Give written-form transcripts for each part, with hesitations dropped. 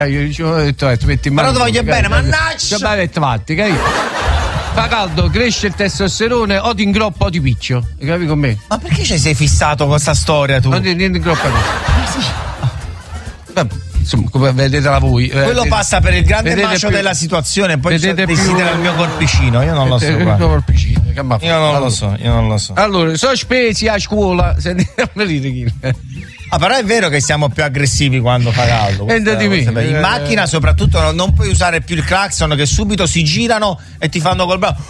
Io dicevo, ho detto, metti in mano. Però ti voglio bene, mannaggia! Ma avete fatti, capito? Fa caldo, cresce il testosterone, o ti ingroppa o ti picchio. Capi con me? Ma perché ci sei fissato con questa storia tu? Non ti ingroppa te. Vabbè, insomma, come vedetela voi. Quello passa per il grande macio della situazione, poi desidera il mio corpicino. Io non lo so. Il mio corpicino, io non lo so. Allora, sospesi a scuola. Però è vero che siamo più aggressivi quando fa caldo. In macchina soprattutto non puoi usare più il clacson, che subito si girano e ti fanno col braccio.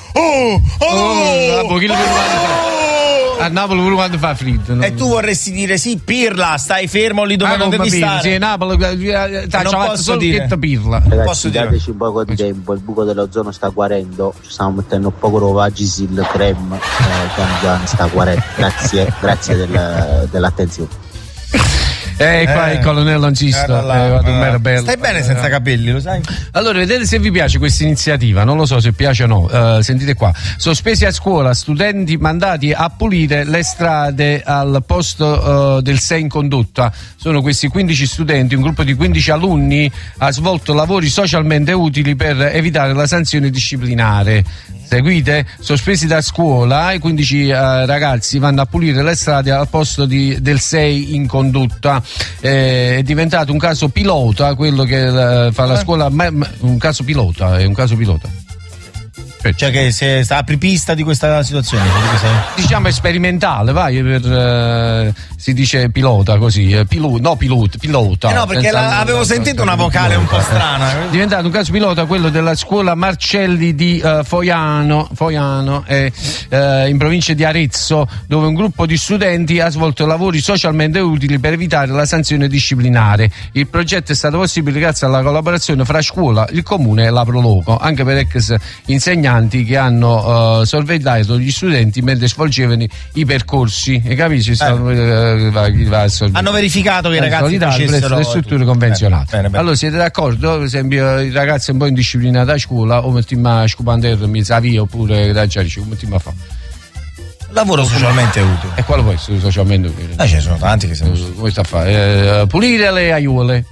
A Napoli pure quando fa freddo. E tu vorresti dire sì, pirla, stai fermo lì dove non devi stare. Sì, Napoli non posso dire pirla. Ragazzi, dateci un poco di tempo, il buco dell'ozono sta guarendo, ci stiamo mettendo un po' di Vagisil creme, piano sta guarendo. Grazie dell'attenzione. Qua il colonnello Ancisto. Stai bene senza capelli, lo sai? Allora, vedete se vi piace questa iniziativa, non lo so se piace o no. Sentite qua: sospesi a scuola, studenti mandati a pulire le strade al posto del 6 in condotta. Sono questi 15 studenti, un gruppo di 15 alunni ha svolto lavori socialmente utili per evitare la sanzione disciplinare. Seguite? Sospesi da scuola, i 15 ragazzi vanno a pulire le strade al posto del 6 in condotta. È diventato un caso pilota quello che fa la scuola, un caso pilota, è un caso pilota. Cioè che se sta apripista di questa situazione, diciamo sperimentale, vai, si dice pilota così, pilota. No, perché avevo sentito una vocale un po' strana. È diventato un caso pilota quello della scuola Marcelli di Foiano, in provincia di Arezzo, dove un gruppo di studenti ha svolto lavori socialmente utili per evitare la sanzione disciplinare. Il progetto è stato possibile grazie alla collaborazione fra scuola, il comune e la Proloco, anche per ex insegnanti che hanno sorvegliato gli studenti mentre svolgevano i percorsi, e capisci? Hanno verificato che i ragazzi presso le strutture convenzionali. Bene. Allora siete d'accordo? Per esempio, i ragazzi un po' indisciplinati a scuola, o mettiamo a scupanterra mi sa via, oppure da già come mettiamo a fare? Lavoro socialmente utile. E quale può essere socialmente utile? Ce ne sono tanti che sono. Come sta a fare? Pulire le aiuole.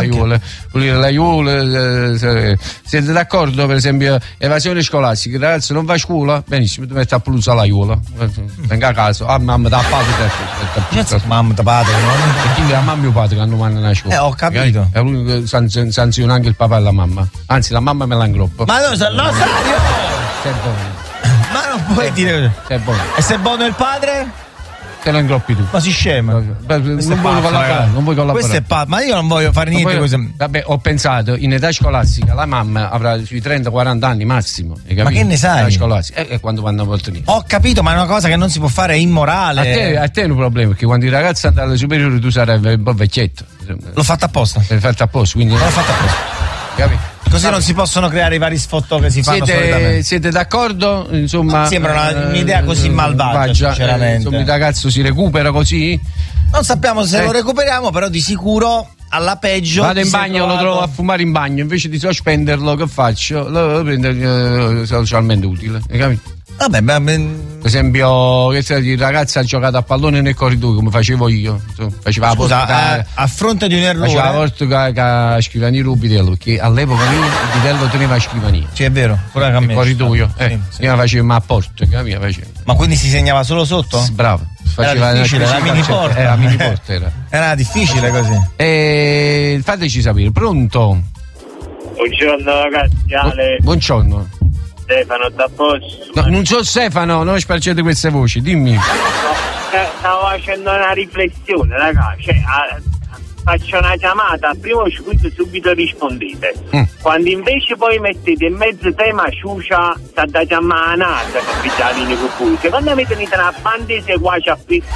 Siete d'accordo? Per esempio, evasione scolastica. Il ragazzo non va a scuola? Benissimo, ti metti a pulire l'aiuola. Venga a casa. Mamma da padre. Mamma da padre. Perché la mamma e mio padre quando vanno a scuola. Ho capito. È l'unico che sanziona anche il papà e la mamma. Anzi, la mamma me la ingroppa. Ma no, Sario! Sei buono. Ma non puoi dire. Sei buono. E se è buono il padre? Te lo ingroppi tu. Ma si scema. Non vuoi collaborare. Questo è ma io non voglio fare niente così. Vabbè, ho pensato, in età scolastica la mamma avrà sui 30-40 anni massimo. Ma che ne sai? E quando vanno a volte Ho capito, ma è una cosa che non si può fare, è immorale. A te è un problema, perché quando i ragazzi andano alle superiori tu sarai un po' vecchietto. L'ho fatto apposta. L'hai fatto apposta, quindi. L'ho fatto apposta. Capito? Così non si possono creare i vari sfottò che si fanno solitamente. Siete d'accordo? Insomma, sembra un'idea così malvagia, sinceramente. Insomma, il ragazzo si recupera così? Non sappiamo se lo recuperiamo, però di sicuro alla peggio. Vado in bagno, lo trovo a fumare in bagno, invece di sospenderlo, che faccio? Lo prendo socialmente utile, hai capito? Vabbè, per esempio, il ragazzo ha giocato a pallone nel corridoio come facevo io. Faceva a fronte di un errore. Faceva la porta che a scrivania Rubitello, perché all'epoca lì il Rubitello teneva a scrivania. Sì, è vero, pure nel corridoio. Sì. Prima facevamo a porta, capiva? Ma quindi si segnava solo sotto? Bravo. Faceva difficile, la mini porta. Era mini porta era difficile così. Fateci sapere, pronto? Buongiorno ragazzi, Buongiorno. Stefano, da posto? No, non so Stefano, non spargete queste voci, dimmi. Stavo facendo una riflessione, ragazzi. Faccio una chiamata al primo scudo, subito rispondete. Quando invece poi mettete in mezzo tema ciucia, sta da chiamare a nata per pigliare con secondo me tenete una bandese quasi a tutto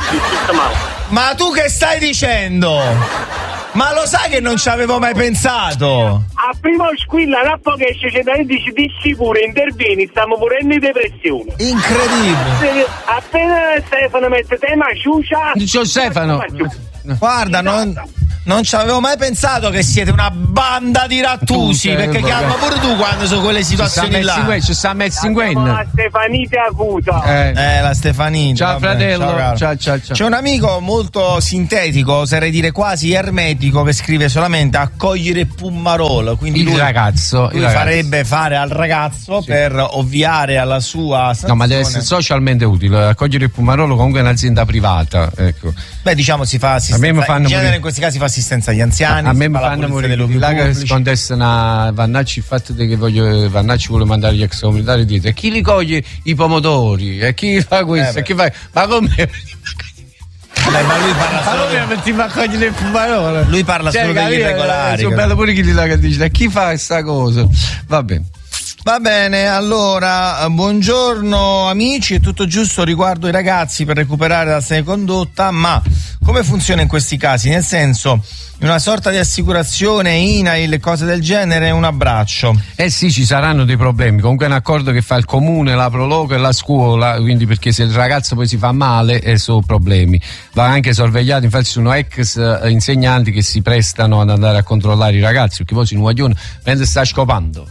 Ma tu che stai dicendo? Ma lo sai che non ci avevo mai pensato? A primo squilla, rappo che esce da dici di sicuro intervieni, stiamo pure in depressione. Incredibile. Appena Stefano mette tema ciucia. Dice Stefano. Guarda, Non ci avevo mai pensato che siete una banda di rattusi, perché chiama pure tu quando sono quelle situazioni là. Ci sta mezzo in la Stefanita acuta. La Stefanita. Ciao fratello. Ciao. C'è un amico molto sintetico, oserei dire quasi ermetico, che scrive solamente accogliere Pummarol, quindi lui farebbe fare al ragazzo per ovviare alla sua sanzione. No, ma deve essere socialmente utile. Accogliere il Pummarolo comunque è un'azienda privata, ecco. Beh, diciamo si fa assistenza, in genere in questi casi si fa assistenza agli anziani. A me mi fanno morire là che si contestano a Vannacci il fatto che Vannacci vuole mandare gli extracomunitari dietro. E chi li coglie i pomodori? E chi fa questo? E chi fa? Ma come? Ma lui parla solo lui parla solo degli irregolari. Sono bello pure chi là che dice chi fa questa cosa? Va bene, allora buongiorno amici, è tutto giusto riguardo i ragazzi per recuperare la sana condotta, ma come funziona in questi casi? Nel senso, una sorta di assicurazione, INAIL, cose del genere, un abbraccio. Sì, ci saranno dei problemi, comunque è un accordo che fa il comune, la Proloco e la scuola, quindi perché se il ragazzo poi si fa male sono problemi. Va anche sorvegliato, infatti sono ex insegnanti che si prestano ad andare a controllare i ragazzi, perché poi si un guaglione mentre sta scopando.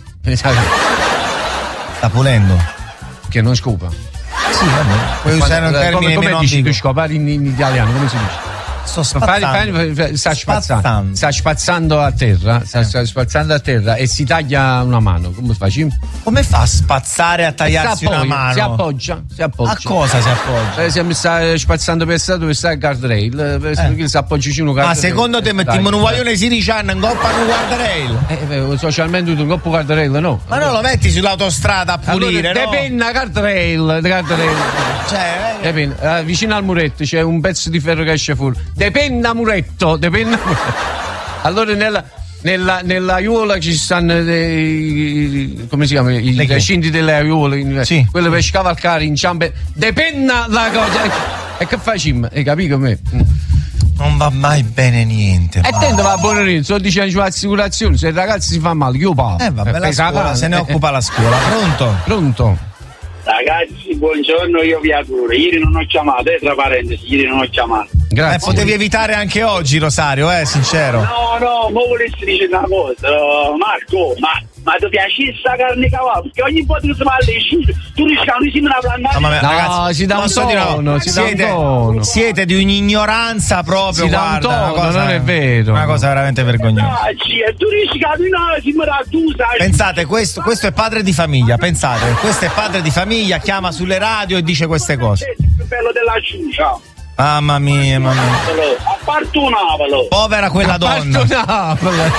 Sta pulendo? Che non scopa. Sì, vabbè. Puoi usare un termine come meno dici ambiguo. tu scopare in italiano, come si dice? Sto spazzando. Sta spazzando a terra, sta spazzando a terra e si taglia una mano. Come facci? Come fa a spazzare a tagliarsi una mano? Si appoggia. A cosa si appoggia? Per esempio sta spazzando per strada dove sta il guardrail, per esempio si appoggia uno guardrail. Ma secondo te mettiamo un guaglione siriciano in coppa un guardrail? Socialmente tu in coppa guardrail no. Ma non lo metti sull'autostrada a pulire, allora, no? Depenna guardrail. Cioè, vicino al muretto c'è un pezzo di ferro che esce fuori. Depenna muretto. Allora nella aiuola ci stanno come si chiama? I recinti delle aiuole, sì. Quello per scavalcare in ciampe. Depenna la cosa. E che facciamo? Hai capito me? Non va mai bene niente. E tende va buono niente, sono 10 anni l'assicurazione, se il ragazzo si fa male, io pago. Vabbè, la scuola, se ne occupa la scuola. Pronto? Ragazzi, buongiorno, io vi auguro. Ieri non ho chiamato, tra parentesi, ieri non ho chiamato. Grazie. Potevi evitare anche oggi, Rosario, sincero. No, ma volessi dire una cosa, Marco, ma ti piace sta carne di cavallo? Perché ogni volta che si parla di cibo, tu rischiamo di una plantata. No, ragazzi, si dà un tono. Siete di un'ignoranza proprio, si dà un tono, non è vero. Una cosa veramente vergognosa. Tu rischiamo di Pensate, questo è padre di famiglia, questo è padre di famiglia, chiama sulle radio e dice queste cose. Il più bello della ciucia. Mamma mia. Appartonavolo. Povera quella donna.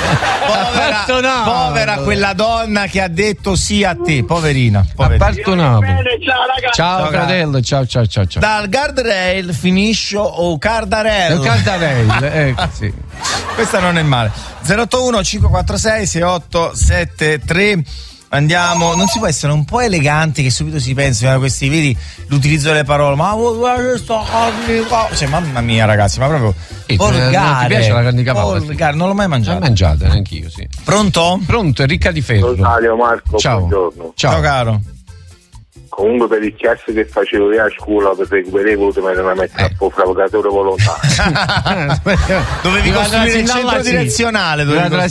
Povera quella donna che ha detto sì a te, poverina. Appartonavolo. Ciao fratello, ciao. Dal guardrail finisce o cardarello. Il cardarello, sì. Questa non è male. 081 546 6873. Andiamo, non si può essere un po' eleganti che subito si pensano a questi, vedi l'utilizzo delle parole, cioè, mamma mia ragazzi, ma proprio volgare. Non ti piace la carne di cavallo? Volgare, non l'ho mai mangiata. L'ho mangiata neanch'io, sì. Pronto, Enrica di Ferro. Rosario, Marco, ciao. Buongiorno. Ciao caro. Comunque per il chiasso che facevo io a scuola per recuperare voluto mettere a po' fravocatore volontario. Dovevi costruire il centro direzionale.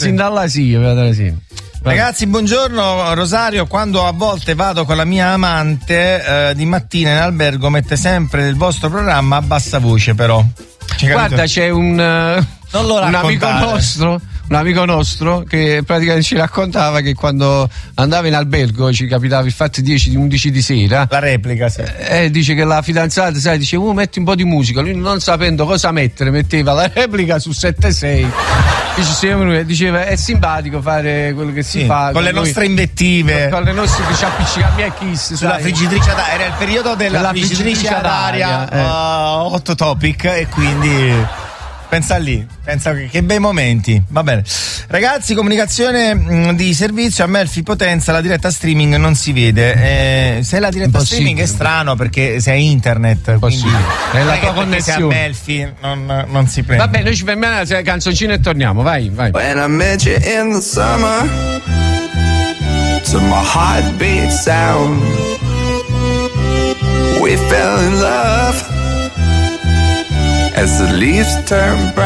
Ragazzi, buongiorno. Rosario, quando a volte vado con la mia amante di mattina in albergo mette sempre il vostro programma a bassa voce, però. Guarda, c'è un amico nostro che praticamente ci raccontava che quando andava in albergo ci capitava infatti 10-11 di sera, la replica, sì. Dice che la fidanzata, sai, dice metti un po' di musica, lui non sapendo cosa mettere metteva la replica su 7-6. Diceva è simpatico fare quello che si fa con le nostre invettive, con le nostre che ci appiccichiamo a kiss sulla friggitrice ad aria. Era il periodo della friggitrice ad aria hot topic, e quindi pensa che bei momenti. Va bene ragazzi, comunicazione di servizio. A Melfi Potenza la diretta streaming non si vede, se la diretta streaming è strano perché se è internet, quindi è la tua connessione. Se a Melfi non si prende. Vabbè, noi ci fermiamo la canzoncina e torniamo, vai. When I met you in the summer, to my heartbeat sound, we fell in love as the leaves turn brown.